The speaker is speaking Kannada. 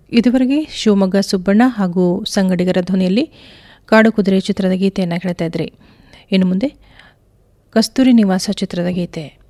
ಇದುವರೆಗೆ ಶಿವಮೊಗ್ಗ ಸುಬ್ಬಣ್ಣ ಹಾಗೂ ಸಂಗಡಿಗರ ಧ್ವನಿಯಲ್ಲಿ ಕಾಡು ಕುದುರೆ ಚಿತ್ರದ ಗೀತೆಯನ್ನು ಕೇಳ್ತಾ ಇದ್ರಿ. ಇನ್ನು ಮುಂದೆ ಕಸ್ತೂರಿ ನಿವಾಸ ಚಿತ್ರದ ಗೀತೆ.